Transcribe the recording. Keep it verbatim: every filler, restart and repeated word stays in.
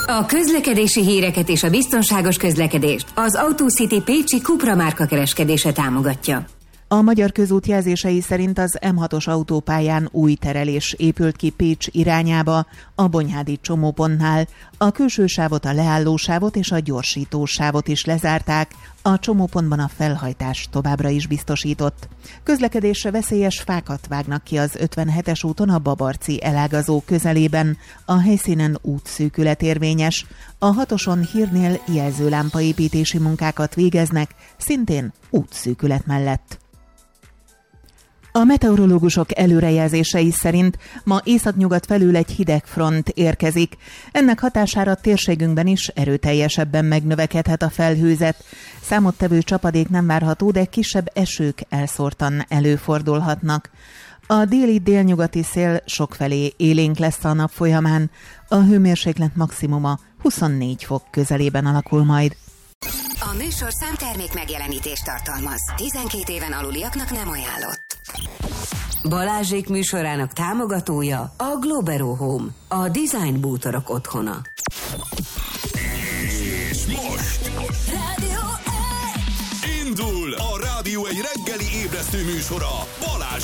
A közlekedési híreket és a biztonságos közlekedést az Autocity pécsi Cupra márka kereskedése támogatja. A Magyar Közút jelzései szerint az M hatos autópályán új terelés épült ki Pécs irányába, a Bonyhádi csomópontnál. A külső sávot, a leállósávot és a gyorsítósávot is lezárták, a csomópontban a felhajtás továbbra is biztosított. Közlekedésre veszélyes fákat vágnak ki az ötvenhetes úton a Babarci elágazó közelében, a helyszínen útszűkület érvényes. A hatoson hírnél jelzőlámpaépítési munkákat végeznek, szintén útszűkület mellett. A meteorológusok előrejelzései szerint ma északnyugat felül egy hideg front érkezik. Ennek hatására térségünkben is erőteljesebben megnövekedhet a felhőzet. Számottevő csapadék nem várható, de kisebb esők elszórtan előfordulhatnak. A déli-délnyugati szél sokfelé élénk lesz a nap folyamán. A hőmérséklet maximuma huszonnégy fok közelében alakul majd. A műsor számtermék megjelenítést tartalmaz. tizenkét éven aluliaknak nem ajánlott. Balázsék műsorának támogatója a Globero Home, a design bútorok otthona. És most Rádió egy. Indul a Rádió egy reggeli ébresztő műsora Balázsék